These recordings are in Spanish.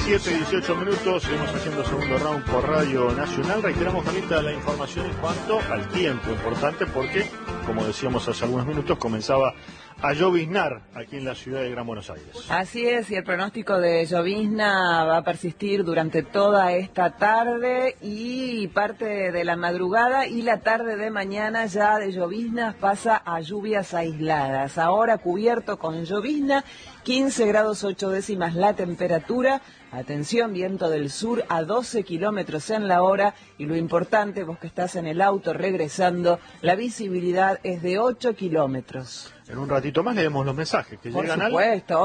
7:18, seguimos haciendo segundo round por Radio Nacional. Reiteramos, Carlita, la información en cuanto al tiempo, importante porque, como decíamos hace algunos minutos, comenzaba a lloviznar aquí en la ciudad de Gran Buenos Aires. Así es, y el pronóstico de llovizna va a persistir durante toda esta tarde y parte de la madrugada, y la tarde de mañana ya de lloviznas pasa a lluvias aisladas. Ahora cubierto con llovizna, 15 grados 8 décimas la temperatura. Atención, viento del sur a 12 kilómetros en la hora, y lo importante, vos que estás en el auto regresando, la visibilidad es de 8 kilómetros. En un ratito más leemos los mensajes que llegan al... Por supuesto,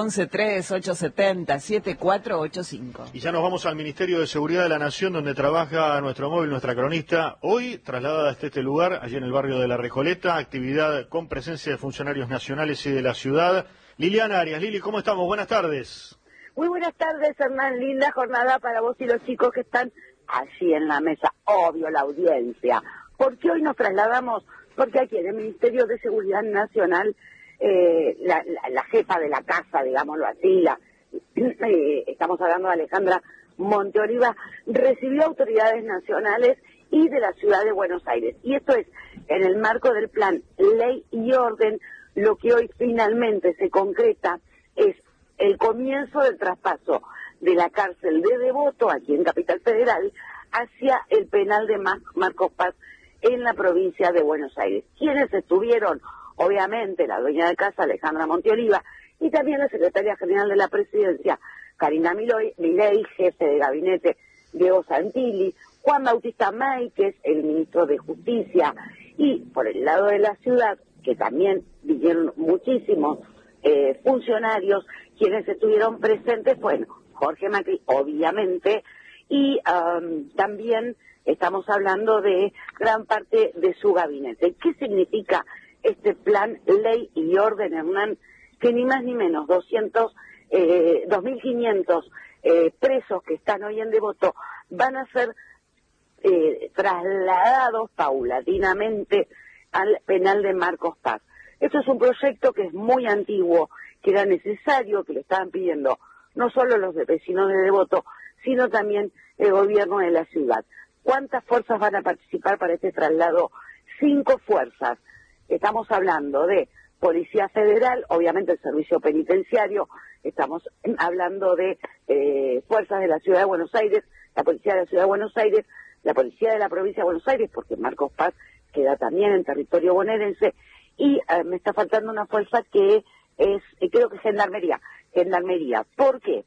11-3-870-7485. Y ya nos vamos al Ministerio de Seguridad de la Nación, donde trabaja nuestro móvil, nuestra cronista. Hoy trasladada hasta este lugar, allí en el barrio de La Recoleta, actividad con presencia de funcionarios nacionales y de la ciudad. Liliana Arias. Lili, ¿cómo estamos? Buenas tardes. Muy buenas tardes, Hernán. Linda jornada para vos y los chicos que están allí en la mesa. Obvio, la audiencia. ¿Por qué hoy nos trasladamos? Porque aquí en el Ministerio de Seguridad Nacional, la jefa de la casa, digámoslo así, estamos hablando de Alejandra Monteoliva, recibió autoridades nacionales y de la ciudad de Buenos Aires. Y esto es en el marco del plan Ley y Orden. Lo que hoy finalmente se concreta es el comienzo del traspaso de la cárcel de Devoto, aquí en Capital Federal, hacia el penal de Marcos Paz en la provincia de Buenos Aires. ¿Quiénes estuvieron? Obviamente la dueña de casa, Alejandra Monteoliva, y también la secretaria general de la Presidencia, Karina Milei, jefe de gabinete, Diego Santilli, Juan Bautista Máiquez, el ministro de Justicia, y por el lado de la ciudad, que también vinieron muchísimos funcionarios, quienes estuvieron presentes, bueno, Jorge Macri, obviamente, y también estamos hablando de gran parte de su gabinete. ¿Qué significa este plan Ley y Orden, Hernán? Que ni más ni menos 2.500 presos que están hoy en Devoto van a ser trasladados paulatinamente al penal de Marcos Paz. Esto es un proyecto que es muy antiguo, que era necesario, que lo estaban pidiendo no solo los vecinos de Devoto, sino también el gobierno de la ciudad. ¿Cuántas fuerzas van a participar para este traslado? 5 fuerzas. Estamos hablando de Policía Federal, obviamente el Servicio Penitenciario, estamos hablando de fuerzas de la Ciudad de Buenos Aires, la Policía de la Ciudad de Buenos Aires, la Policía de la Provincia de Buenos Aires, porque Marcos Paz queda también en territorio bonaerense, y me está faltando una fuerza que es, creo que Gendarmería. ¿Por qué?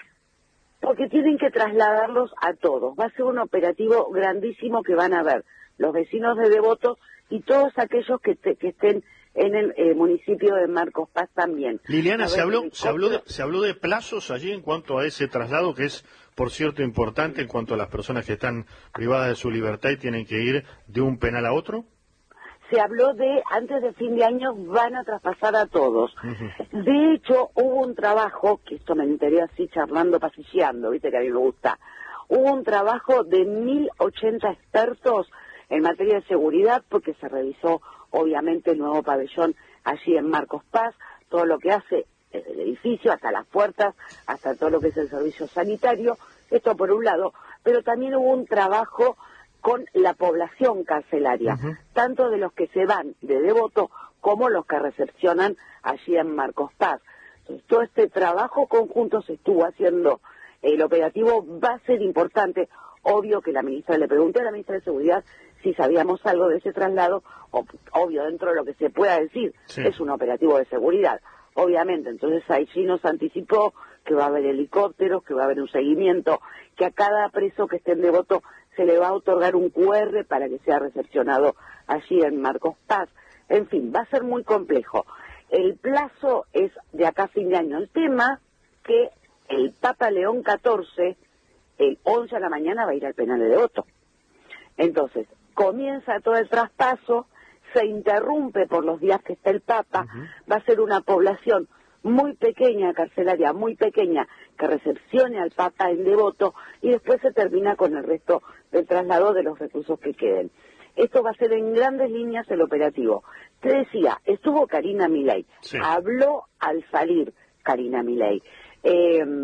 Porque tienen que trasladarlos a todos. Va a ser un operativo grandísimo que van a ver los vecinos de Devoto y todos aquellos que estén en el municipio de Marcos Paz también. Liliana, se habló de plazos allí en cuanto a ese traslado, que es, por cierto, importante en cuanto a las personas que están privadas de su libertad y tienen que ir de un penal a otro. Se habló de, antes de fin de año, van a traspasar a todos. Uh-huh. De hecho, hubo un trabajo, que esto me enteré así charlando, pasilleando, viste que a mí me gusta, hubo un trabajo de 1.080 expertos en materia de seguridad, porque se revisó, obviamente, el nuevo pabellón allí en Marcos Paz, todo lo que hace desde el edificio hasta las puertas, hasta todo lo que es el servicio sanitario, esto por un lado, pero también hubo un trabajo con la población carcelaria, uh-huh, tanto de los que se van de Devoto como los que recepcionan allí en Marcos Paz. Entonces, todo este trabajo conjunto se estuvo haciendo. El operativo va a ser importante. Obvio que le pregunté a la ministra de Seguridad si sabíamos algo de ese traslado. Obvio, dentro de lo que se pueda decir, sí, es un operativo de seguridad, obviamente. Entonces allí nos anticipó que va a haber helicópteros, que va a haber un seguimiento, que a cada preso que esté en Devoto se le va a otorgar un QR para que sea recepcionado allí en Marcos Paz. En fin, va a ser muy complejo. El plazo es de acá a fin de año. El tema que el Papa León XIV, el 11 de la mañana, va a ir al penal de Devoto. Entonces, comienza todo el traspaso, se interrumpe por los días que está el Papa, uh-huh, va a ser una población muy pequeña, carcelaria, muy pequeña, que recepcione al Papa en Devoto, y después se termina con el resto del traslado de los reclusos que queden. Esto va a ser en grandes líneas el operativo. Te decía, estuvo Karina Milei, sí, habló al salir Karina Milei.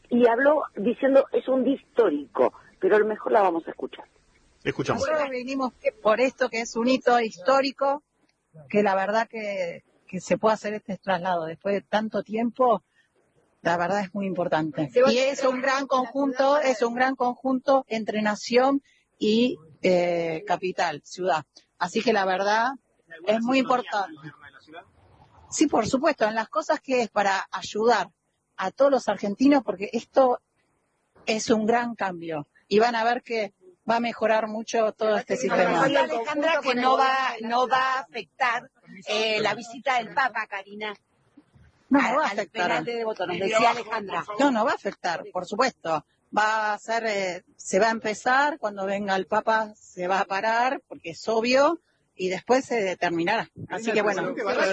y habló diciendo es un día histórico, pero a lo mejor la vamos a escuchar. Escuchamos. Nosotros vinimos por esto que es un hito histórico, que la verdad que se pueda hacer este traslado después de tanto tiempo, la verdad es muy importante. Y es un gran conjunto entre nación y capital, ciudad. Así que la verdad es muy importante. Sí, por supuesto, en las cosas que es para ayudar a todos los argentinos, porque esto es un gran cambio. Y van a ver que va a mejorar mucho todo este sistema. Alejandra, que no va a afectar la visita del Papa, Karina. No va a afectar. Al penal de Devoto, nos decía Alejandra. No va a afectar, por supuesto. Va a ser, se va a empezar, cuando venga el Papa se va a parar, porque es obvio, y después se determinará. Así que bueno.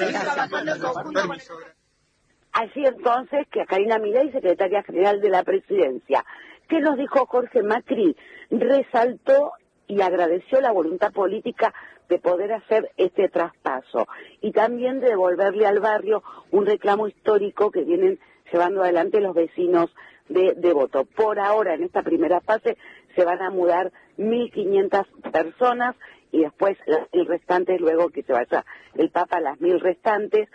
Así entonces que a Karina Milei, secretaria general de la Presidencia. ¿Qué nos dijo Jorge Macri? Resaltó y agradeció la voluntad política de poder hacer este traspaso y también de devolverle al barrio un reclamo histórico que vienen llevando adelante los vecinos de Devoto. Por ahora, en esta primera fase, se van a mudar 1.500 personas y después las 1.000 restantes, luego que se vaya el Papa, las 1.000 restantes.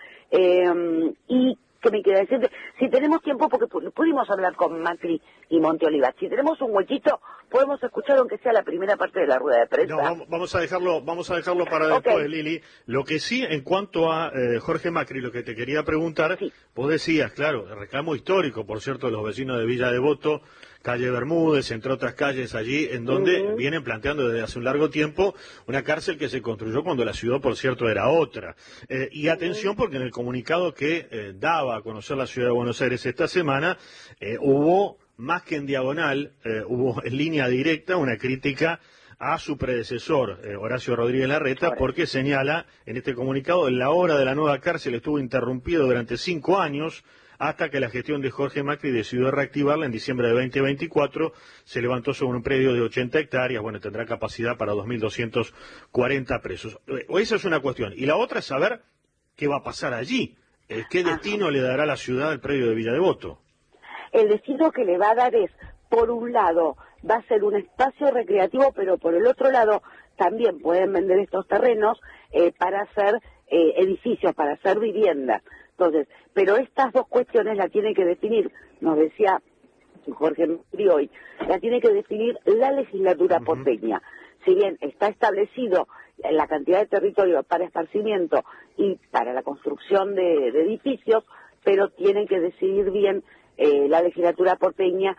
Y ¿qué me queda decirte? Si tenemos tiempo, porque pudimos hablar con Macri y Monteoliva, si tenemos un huequito, podemos escuchar aunque sea la primera parte de la rueda de prensa. No, vamos a dejarlo para después, Okay. Lili. Lo que sí, en cuanto a Jorge Macri, lo que te quería preguntar, Sí. Vos decías, claro, el reclamo histórico, por cierto, de los vecinos de Villa Devoto, calle Bermúdez, entre otras calles allí, en donde vienen planteando desde hace un largo tiempo una cárcel que se construyó cuando la ciudad, por cierto, era otra. Y atención, porque en el comunicado que daba a conocer la ciudad de Buenos Aires esta semana, hubo, más que en diagonal, hubo en línea directa una crítica a su predecesor, Horacio Rodríguez Larreta, porque señala en este comunicado la obra de la nueva cárcel estuvo interrumpida durante 5 años, hasta que la gestión de Jorge Macri decidió reactivarla en diciembre de 2024, se levantó sobre un predio de 80 hectáreas, bueno, tendrá capacidad para 2.240 presos. Esa es una cuestión. Y la otra es saber qué va a pasar allí, qué destino le dará la ciudad al predio de Villa Devoto. El destino que le va a dar es, por un lado, va a ser un espacio recreativo, pero por el otro lado también pueden vender estos terrenos para hacer edificios, para hacer viviendas. Entonces, pero estas dos cuestiones la tiene que definir, nos decía Jorge Macri hoy, la tiene que definir la legislatura porteña. Si bien está establecido la cantidad de territorio para esparcimiento y para la construcción de edificios, pero tienen que decidir bien la legislatura porteña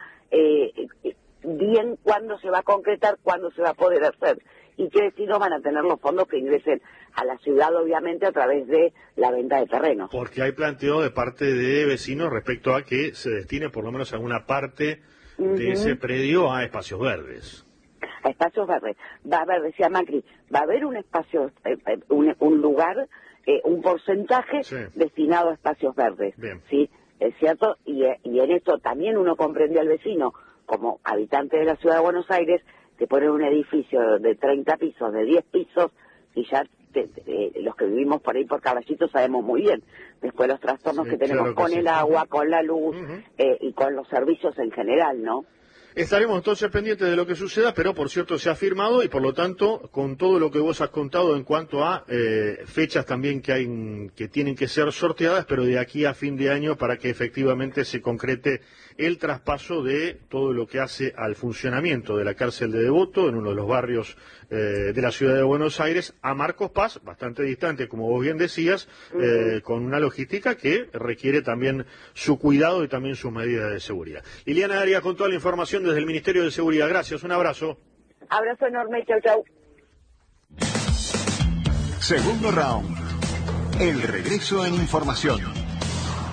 bien cuándo se va a concretar, cuándo se va a poder hacer y qué destinos van a tener los fondos que ingresen a la ciudad, obviamente, a través de la venta de terrenos. Porque hay planteo de parte de vecinos respecto a que se destine por lo menos alguna parte de ese predio a espacios verdes. A espacios verdes. Va a haber, decía Macri, va a haber un espacio, un lugar, un porcentaje destinado a espacios verdes. Bien. ¿Sí? Es cierto, y en esto también uno comprende al vecino, como habitante de la ciudad de Buenos Aires, te ponen un edificio de 30 pisos, de 10 pisos, y ya los que vivimos por ahí por Caballito sabemos muy bien, después los trastornos que tenemos claro que con el agua, con la luz y con los servicios en general, ¿no? Estaremos entonces pendientes de lo que suceda, pero por cierto se ha firmado y por lo tanto, con todo lo que vos has contado en cuanto a fechas también que tienen que ser sorteadas, pero de aquí a fin de año para que efectivamente se concrete el traspaso de todo lo que hace al funcionamiento de la cárcel de Devoto, en uno de los barrios de la ciudad de Buenos Aires, a Marcos Paz, bastante distante, como vos bien decías, con una logística que requiere también su cuidado y también sus medidas de seguridad. Liliana Arias con toda la información desde el Ministerio de Seguridad. Gracias, un abrazo. Abrazo enorme, chau, chau. Segundo round. El regreso en información.